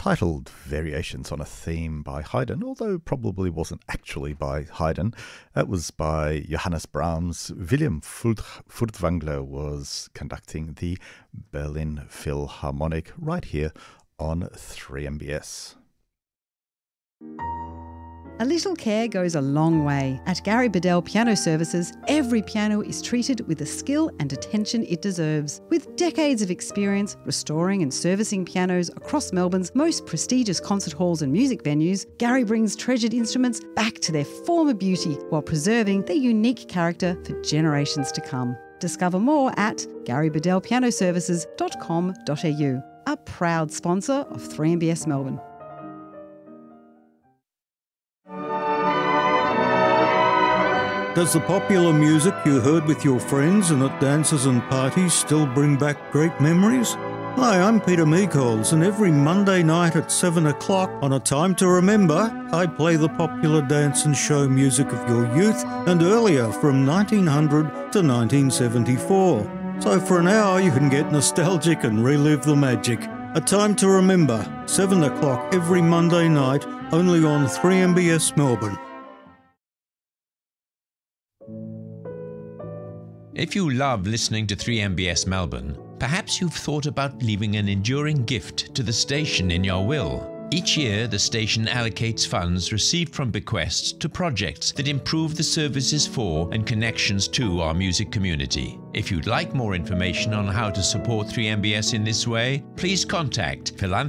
titled Variations on a Theme by Haydn, although probably wasn't actually by Haydn. That was by Johannes Brahms. William Furtwängler was conducting the Berlin Philharmonic right here on 3MBS. A little care goes a long way. At Gary Bedell Piano Services, every piano is treated with the skill and attention it deserves. With decades of experience restoring and servicing pianos across Melbourne's most prestigious concert halls and music venues, Gary brings treasured instruments back to their former beauty while preserving their unique character for generations to come. Discover more at garybedellpianoservices.com.au, a proud sponsor of 3MBS Melbourne. Does the popular music you heard with your friends and at dances and parties still bring back great memories? Hi, I'm Peter Meekols, and every Monday night at 7 o'clock on A Time to Remember, I play the popular dance and show music of your youth and earlier from 1900 to 1974. So for an hour you can get nostalgic and relive the magic. A Time to Remember, 7 o'clock every Monday night, only on 3MBS Melbourne. If you love listening to 3MBS Melbourne, perhaps you've thought about leaving an enduring gift to the station in your will. Each year, the station allocates funds received from bequests to projects that improve the services for and connections to our music community. If you'd like more information on how to support 3MBS in this way, please contact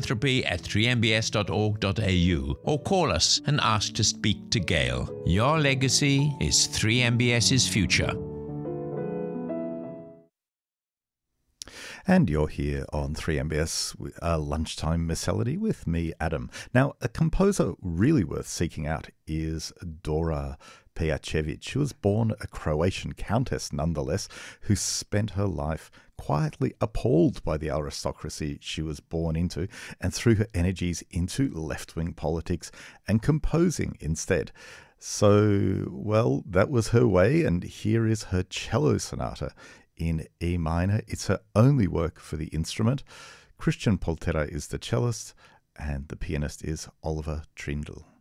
philanthropy@3mbs.org.au or call us and ask to speak to Gail. Your legacy is 3MBS's future. And you're here on 3MBS, Lunchtime Miscellany with me, Adam. Now, a composer really worth seeking out is Dora Pejacevic. She was born a Croatian countess nonetheless, who spent her life quietly appalled by the aristocracy she was born into and threw her energies into left-wing politics and composing instead. So, well, that was her way, and here is her cello sonata in E minor. It's her only work for the instrument. Christian Poltera is the cellist, and the pianist is Oliver Trindle.